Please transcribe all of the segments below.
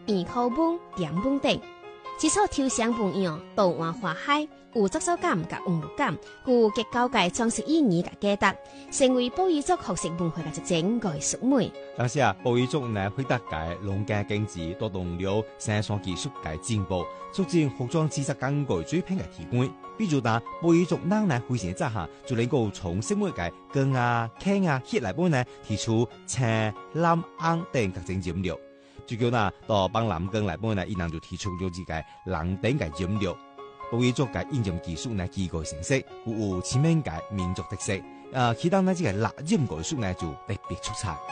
圆口本、点本等。只错抽象不一样，多元化海，有作手感甲温度感，故结構界装饰意義甲價值，成為布依族學習文化嘅一種藝術美。 當時啊，布依族呢會搭界農耕經濟，帶動了生產技術嘅進步，促進服裝製作工具水平嘅提高。比如打布依族人呢會前之下，就能夠從生活嘅光啊、鉛啊、血嚟本呢提出青、藍、紅等各種染料。最叫呢，到幫藍光嚟本呢，伊人就提出了自己藍燈嘅染料。布依族嘅應用技術呢，幾個成色，有前面嘅民族特色。其他呢，這個蠟染技術呢，就特別出彩。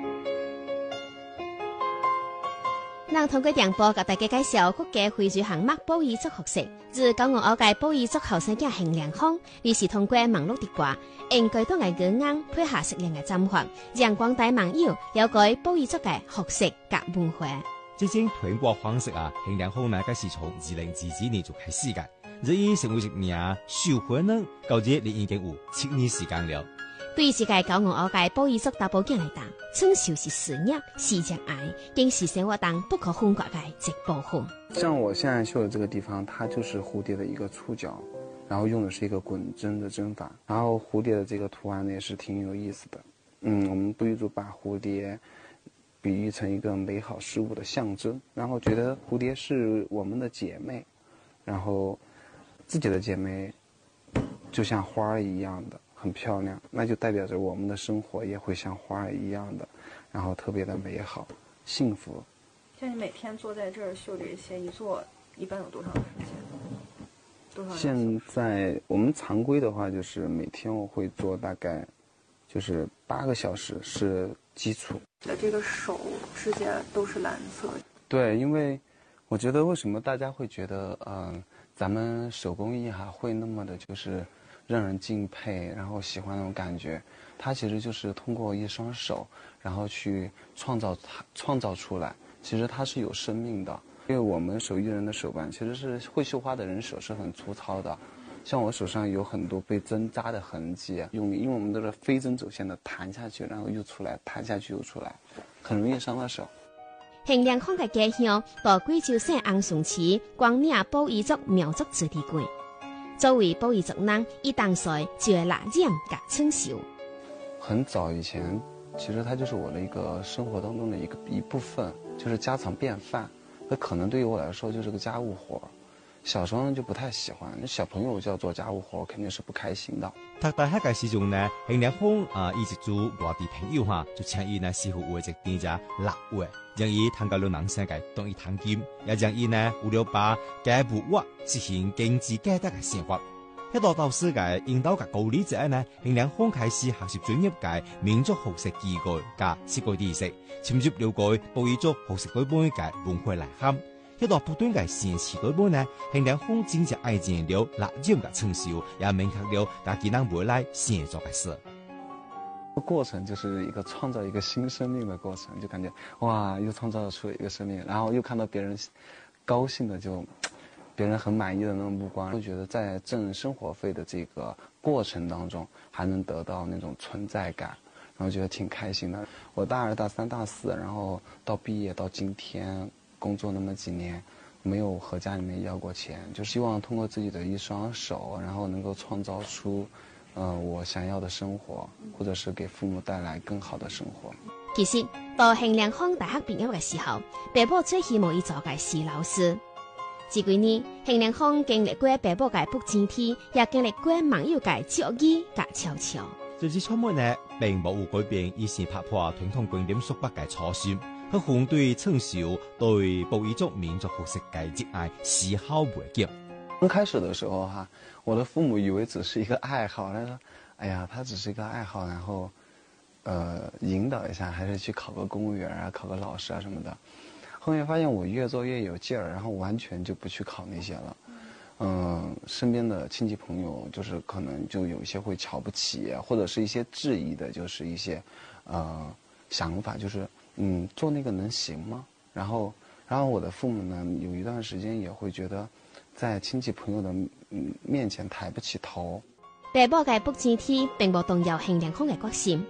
人通過電波給大家介紹國家非洲項目布依族學習，自教我界布依族後生嘅衡量方，於是通過網絡直播，應該多嘅語言配合適量嘅針法，讓廣大網友了解布依族嘅學習及文化。 這種推廣方式啊，衡量方呢，該是從2022年就開始嘅，日以成為一名受歡迎，到這你已經有7年時間了。 對於世界教我界布依族大部件嚟講，從小是事業，是障礙，更是生活當不可分割嘅一部分。 像我現在繡的這個地方，它就是蝴蝶的一個觸角，然後用的是一個滾針的針法，然後蝴蝶的這個圖案呢也是挺有意思的。我們布依族把蝴蝶比喻成一個美好事物的象徵，然後覺得蝴蝶是我們的姐妹，然後自己的姐妹就像花兒一樣的。很漂亮，那就代表着我們的生活也會像花兒一樣的，然後特別的美好、幸福。 像你每天坐在這兒繡這些，一坐一般有多長時間？多長時間？ 現在我們常規的話，就是每天我會做大概就是8個小時是基礎。 這個手指甲都是藍色。 對，因為我覺得為什麼大家會覺得咱們手工藝會那麼的就是讓人敬佩，然後喜歡那種感覺，它其實就是通過一雙手，然後去創造出來。其實它是有生命的，因為我們手藝人的手板其實是會繡花的人手是很粗糙的，像我手上有很多被針扎的痕跡，因為我們都是飛針走線的彈下去，然後又出來，彈下去又出來，很容易傷到手。 衡量方嘅家鄉到貴州省昂順市廣嶺布依族苗族自治區。作為布依族人，一當歲就會蠟染甲刺繡。 很早以前，其實它就是我的一個生活當中的一部分，就是家常便飯。那可能對於我來說就是個家務活。小時候呢就不太喜歡，小朋友就要做家務活，肯定是不開心的。 讀大學嘅時陣呢，衡量方一直做外地朋友就請伊呢師傅畫一點隻蠟畫，讓伊探究了人生嘅當一探金，也讓伊呢為了把這部畫實行經濟價值嘅生活。喺度導師嘅引導嘅鼓勵之下呢，衡量方開始學習專業嘅民族學習機構加設計知識，深入了解布依族學習改本嘅文化內涵。喺度不斷嘅sen詞改本呢，衡量方真正愛見了蠟染嘅成就，也明確了家己人未來想做嘅事。 過程就是一個創造一個新生命的過程，就感覺哇，又創造出了一個生命，然後又看到別人高興的就別人很滿意的那種目光，就覺得在掙生活費的這個過程當中，還能得到那種存在感，然後覺得挺開心的。我大2、大3、大4，然後到畢業到今天工作那麼幾年，沒有和家裡面要過錢，就希望通過自己的一雙手，然後能夠創造出我想要的生活，或者是給父母帶來更好的生活。 其實到衡量方大學畢業嘅時候，爸爸最希望伊做嘅是老師。這幾年，衡量方經歷過爸爸嘅不爭氣，也經歷過網友嘅質疑甲嘲笑。 這次出門呢，並冇改變以前拍破傳統觀念束縛嘅初心。佢反對刺繡，對布依族民族學習嘅熱愛絲毫不減。 剛開始的時候我的父母以為只是一個愛好，他說：“哎呀，他只是一個愛好，然後，引導一下，還是去考個公務員啊，考個老師啊什麼的。”後面發現我越做越有勁兒，然後完全就不去考那些了。身邊的親戚朋友就是可能就有一些會瞧不起，或者是一些質疑的，就是一些想法，就是做那個能行嗎？然後我的父母呢，有一段時間也會覺得，在親戚朋友的面前抬不起頭。 爸爸嘅不爭氣並冇動搖衡量方嘅決心。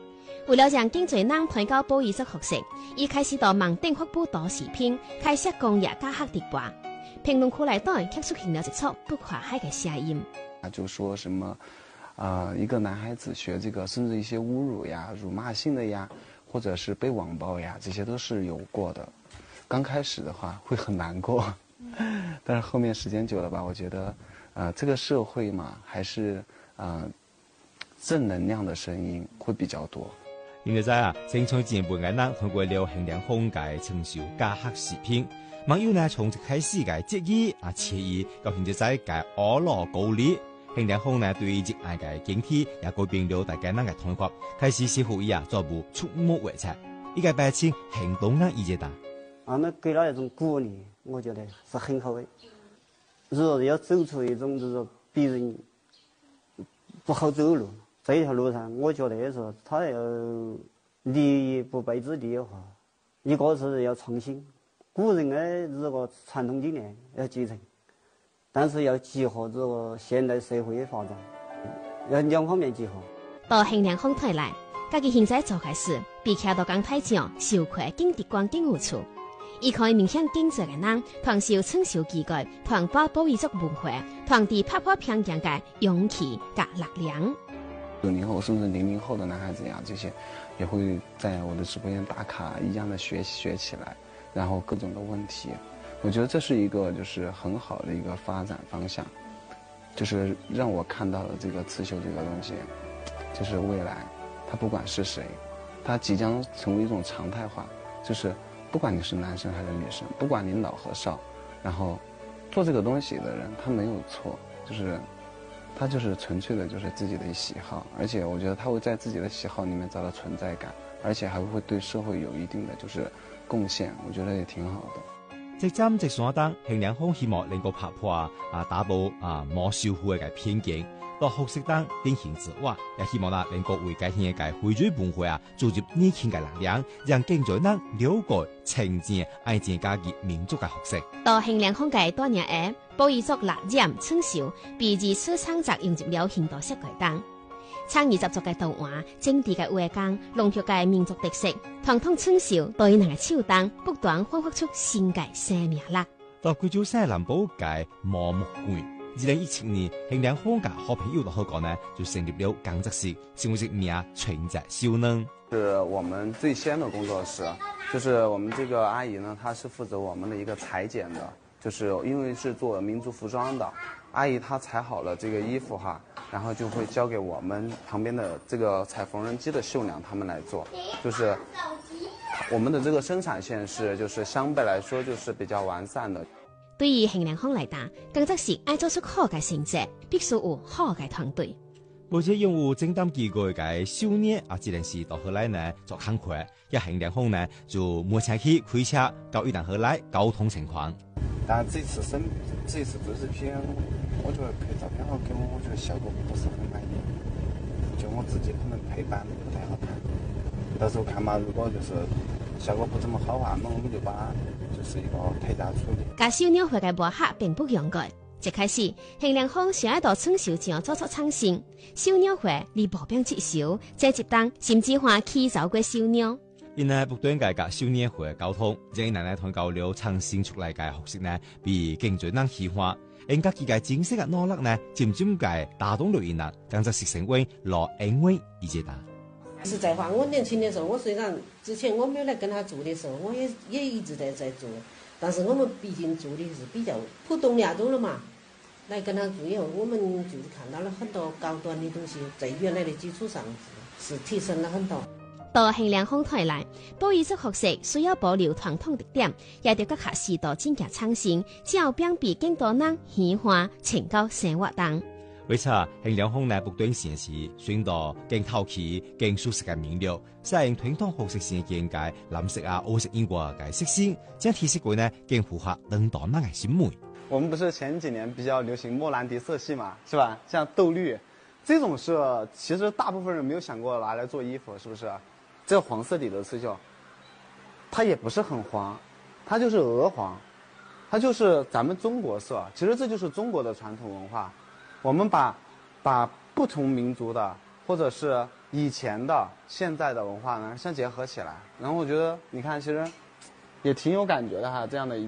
為了讓更多人推到保彝族學識，伊開始到網頂發布多視頻，開設公益加黑直播。評論區內當卻出現了一撮不可愛的聲音。 就說什麼，一個男孩子學這個，甚至一些侮辱呀、辱罵性的呀，或者是被網暴呀，這些都是有過的。剛開始的話會很難過，但是後面時間久了吧，我覺得，這個社會嘛，還是正能量的聲音會比較多。 現在生產節目嘅人通過了衡量風嘅成熟加黑視頻，網友呢從一開始嘅質疑質疑，到現在嘅阿羅高理，衡量風呢對熱愛嘅警惕也改變了大家人嘅睇法，開始似乎做部觸目為才，一個百姓行動嘅意見大。 那給了一種鼓勵，我覺得是很好的。如果要走出一種就是別人不好走路。這一條路上，我覺得說他要利益不敗之地的話，一個是要創新，古人的這個傳統經驗要繼承，但是要結合這個現代社會的發展，要兩方面結合。 到衡量風台來，家己現在做嘅事，比看到講太長，受虧經歷光更有趣。伊可以明顯經濟嘅人，團受春秋機改，團把保彝族文化，團地拍破偏見嘅勇氣和力量。 90後甚至00後的男孩子呀，這些也會在我的直播間打卡一樣的學起來，然後各種的問題，我覺得這是一個就是很好的一個發展方向，就是讓我看到了這個刺繡這個東西，就是未來，它不管是誰，它即將成為一種常態化，就是不管你是男生還是女生，不管你老和少，然後做這個東西的人他沒有錯，就是他就是純粹的就是自己的喜好，而且我覺得他會在自己的喜好裏面找到存在感，而且還會對社會有一定的就是貢獻，我覺得也挺好的。 直針直線當衡量風希望能夠拍破打破冇修復嘅偏見，到學識當進行自我，也希望能夠為改變嘅回歸文化注入年輕嘅能量，讓更多人了解呈現愛自家嘅民族嘅學識。 到衡量風嘅多年下，保彝族蠟染春繡被二次創作融入了現代設計當。參與習俗嘅圖畫、精緻嘅畫工、濃郁嘅民族特色，傳統春繡對人嘅手當不斷煥發出新嘅生命力。 到貴州省南部嘅毛木館，2017年衡量風嘅好朋友的合作呢，就成立了工作室，成為一名全職秀能。 是我們最先的工作室，就是我們這個阿姨呢，她是負責我們的一個裁剪的，就是因為是做民族服裝的，阿姨她裁好了這個衣服哈，然後就會交給我們旁邊的這個裁縫紉機的繡娘他們來做，就是我們的這個生產線是就是相對來說就是比較完善的。 對於衡量風來講，工作室愛做出好嘅成績，必須有好嘅團隊。 而且用戶正當幾個嘅少年只能是到後來呢做工課，一衡量風呢就沒請去開車搞一旦後來交通情況。 但這次做視頻，我覺得拍照片後給我覺得效果不是很滿意，就我自己可能配版不太好看，到時候看嘛，如果就是效果不怎麼好話，那我們就把就是一個退價處理。 介紹鳥會嘅博客並不容易。一開始，衡量風想要到春繡上做出創新，小鳥會離步兵接手，在接單甚至話起走過小鳥。 因呢不斷改革小鳥會溝通，將奶奶同交流創新出來嘅學識呢，比更最難喜歡。人家佢嘅精神嘅努力呢，漸漸嘅打動了人啦，將這實成為落安慰一節打。 實在話，我年輕的時候，我雖然之前我沒有來跟他做的時候，我也一直在做，但是我們畢竟做的是比較普通亞洲了嘛。來跟他做以後，我們就是看到了很多高端的東西，在原來的基礎上是提升了很多。 到衡量風台來，保彝族學識需要保留傳統特點，也要結合時代進行創新，才有辨別更多人喜歡呈到生活當。 為此，衡量風呢不斷顯示宣導更透氣、更舒適嘅面料，使人傳統學識先見解藍色黑色英國嘅色線，將體色櫃呢更符合更多人嘅審美。 我們不是前幾年比較流行莫蘭迪色系嘛，是吧？像豆綠這種是其實大部分人沒有想過拿來做衣服，是不是？這黃色底的刺繡，它也不是很黃，它就是鵝黃，它就是咱們中國色。其實這就是中國的傳統文化。我們把不同民族的或者是以前的、现在的文化呢相结合起来。然后我觉得，你看，其实也挺有感觉的哈，这样的一